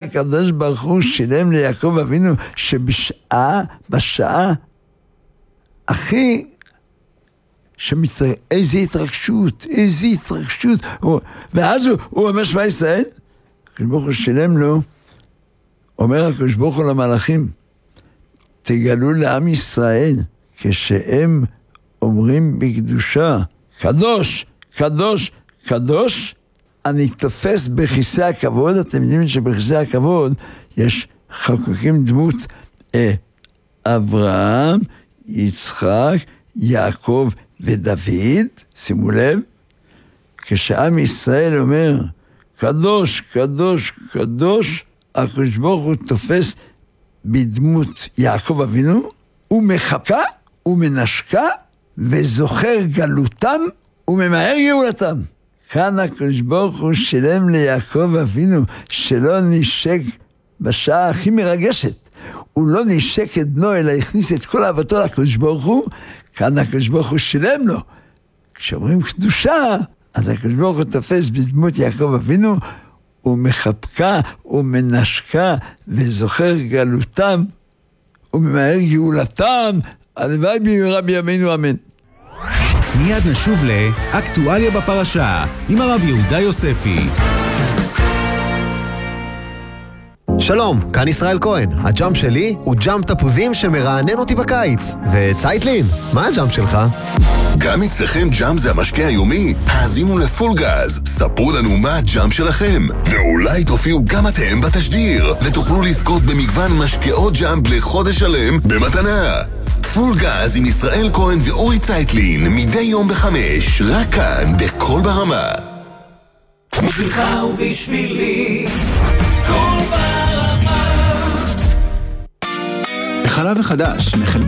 הקדוש ברוך הוא שילם ליעקב אבינו בשעה הכי איזה התרגשות, ואז הוא אומר שמע ישראל, הקדוש ברוך הוא שילם לו, אומר הקדוש ברוך הוא למלאכים, תגלו לעם ישראל, כשהם אומרים בקדושה, קדוש, קדוש, קדוש, אני תופס בכיסא הכבוד, אתם יודעים שבכיסא הכבוד יש חקוקים דמות אברהם, יצחק, יעקב ודוד, שימו לב, כשעם ישראל אומר, קדוש, קדוש, קדוש, הקדוש ברוך הוא תופס בדמות יעקב אבינו, הוא מחכה, הוא מנשקה, וזוכר גלותם, וממהר גאולתם. כאן הקדוש ברוך הוא שילם ליעקב אבינו, שלא נשק בשעה הכי מרגשת. הוא לא נשק את בנו, אלא הכניס את כל אהבתו לקדוש ברוך הוא, כאן הקדוש ברוך הוא שילם לו. כשאומרים קדושה, אז הקדוש ברוך הוא תופס בדמות יעקב אבינו, הוא מחבקה, הוא מנשקה, וזוכר גלותם, וממהר גאולתם, הלוואי במהרה בימינו אמן. מיד נשוב לאקטואליה בפרשה, עם הרב יהודה יוספי. שלום, כאן ישראל כהן. הג'אמפ שלי הוא ג'אמפ תפוזים שמרענן אותי בקיץ. וצייטלין, מה הג'אמפ שלך? גם אצלכם ג'אמפ זה המשקה היומי? האזינו לפול גז, ספרו לנו מה הג'אמפ שלכם, ואולי תופיעו גם אתם בתשדיר, ותוכלו לזכות במגוון משקאות ג'אמפ לחודש שלם במתנה. פול גז עם ישראל כהן ואורי צייטלין, מדי יום ב5, רק כאן בכל ברמה. בשבילך ובשבילי, כל ברמה. החלב החדש מחלבה